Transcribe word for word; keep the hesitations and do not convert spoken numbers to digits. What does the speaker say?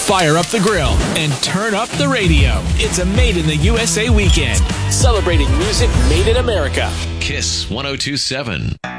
Fire up the grill and turn up the radio. It's a Made in the U S A weekend, celebrating music made in America. Kiss one oh two point seven.